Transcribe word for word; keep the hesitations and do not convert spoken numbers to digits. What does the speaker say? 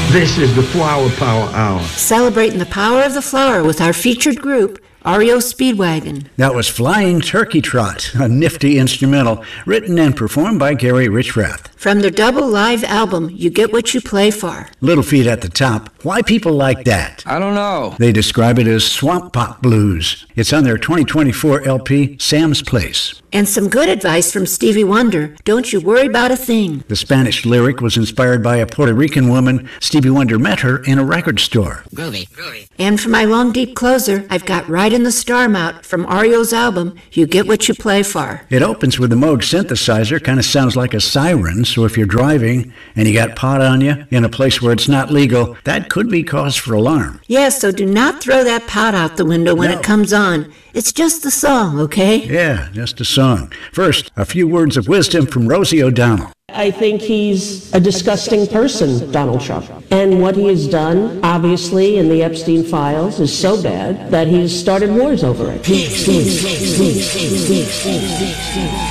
This is the Flower Power Hour. Celebrating the power of the flower with our featured group, R E O Speedwagon. That was Flying Turkey Trot, a nifty instrumental written and performed by Gary Richrath. From their double live album, You Get What You Play For. Little Feat at the top. Why people like that? I don't know. They describe it as swamp pop blues. It's on their twenty twenty-four L P, Sam's Place. And some good advice from Stevie Wonder, Don't You Worry About a Thing. The Spanish lyric was inspired by a Puerto Rican woman. Stevie Wonder met her in a record store. Groovy. Groovy. And for my long, deep closer, I've got Right in the Storm out from R E O's album, You Get What You Play For. It opens with a Moog synthesizer, kind of sounds like a siren, so if you're driving and you got pot on you in a place where it's not legal, that could be cause for alarm. Yeah, so do not throw that pot out the window when No. it comes on. It's just the song, okay? Yeah, just a song. First, a few words of wisdom from Rosie O'Donnell. I think he's a disgusting person, Donald Trump. And what he has done, obviously, in the Epstein files is so bad that he's started wars over it.